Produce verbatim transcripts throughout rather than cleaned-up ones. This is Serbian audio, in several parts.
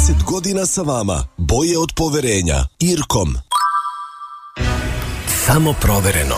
trideset godina sa vama. Boje od poverenja. Irkom. Samo provereno.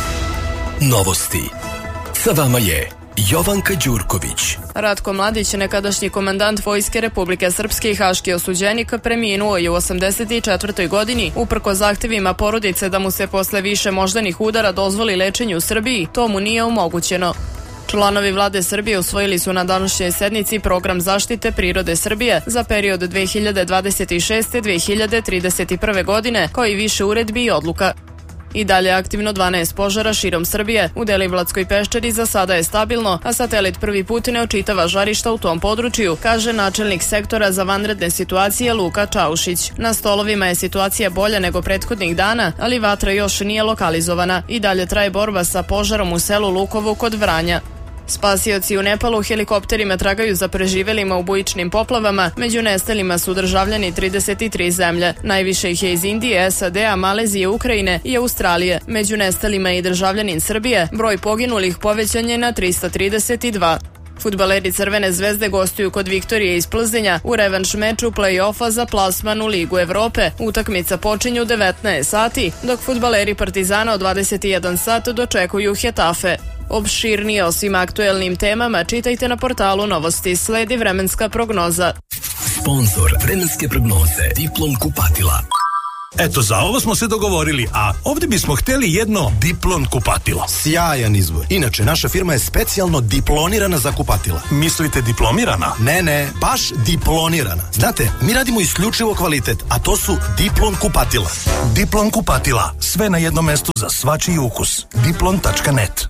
Novosti. Sa vama je Jovanka Đurković. Ratko Mladić, nekadašnji komandant Vojske Republike Srpske i haški osuđenik, preminuo je u osamdeset četvrtoj godini. Uprko zahtevima porodice da mu se posle više moždanih udara dozvoli lečenje u Srbiji, to mu nije omogućeno. Članovi vlade Srbije usvojili su na današnjoj sednici program zaštite prirode Srbije za period dve hiljade dvadeset šeste do dve hiljade trideset prve godine, kao i više uredbi i odluka. I dalje aktivno dvanaest požara širom Srbije. U Deliblatskoj peščari za sada je stabilno, a satelit prvi put ne očitava žarišta u tom području, kaže načelnik sektora za vanredne situacije Luka Čaušić. Na stolovima je situacija bolja nego prethodnih dana, ali vatra još nije lokalizovana. I dalje traje borba sa požarom u selu Lukovu kod Vranja. Spasioci u Nepalu helikopterima tragaju za preživelima u bujičnim poplavama. Među nestalima su državljani trideset tri zemlje. Najviše ih je iz Indije, S A D-a, Malezije, Ukrajine i Australije. Među nestalima je i državljanin Srbije. Broj poginulih povećan je na trista trideset dva. Fudbaleri Crvene zvezde gostuju kod Viktorije iz Plzenja u revanš meču play-offa za plasman u Ligu Evrope. Utakmica počinje u devetnaest sati, dok fudbaleri Partizana od dvadeset jedan sat dočekuju Hetafe. Opširnije o svim aktuelnim temama čitajte na portalu Novosti. Sledi vremenska prognoza. Sponzor vremenske prognoze Diplom kupatila. Eto, za ovo smo se dogovorili, a ovdje bismo hteli jedno Diplon kupatilo. Sjajan izbor. Inače, naša firma je specijalno diplonirana za kupatila. Mislite diplomirana? Ne, ne, baš diplonirana. Znate, mi radimo isključivo kvalitet, a to su Diplon kupatila. Diplon kupatila. Sve na jednom mestu za svačiji ukus. diplon tačka net.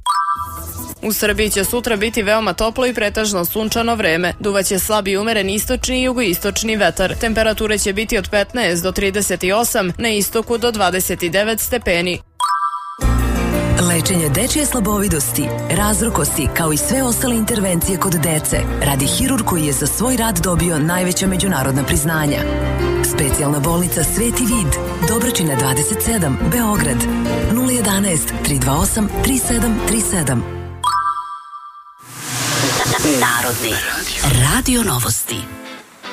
U Srbiji će sutra biti veoma toplo i pretežno sunčano vreme. Duvaće slab i umeren istočni i jugoistočni vetar. Temperature će biti od petnaest do trideset osam, na istoku do dvadeset devet stepeni. Lečenje dečje slabovidosti, razrokosti, kao i sve ostale intervencije kod dece, radi hirurg koji je za svoj rad dobio najveća međunarodna priznanja. Specijalna bolnica Sveti Vid, Dobračina dvadeset sedam, Beograd, nula jedanaest, tri dva osam, tri sedam tri sedam. Narodni radio novosti.